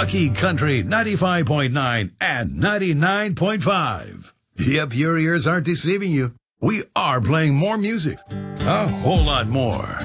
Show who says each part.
Speaker 1: Lucky Country 95.9 and 99.5. Yep, your ears aren't deceiving you. We are playing more music. A whole lot more.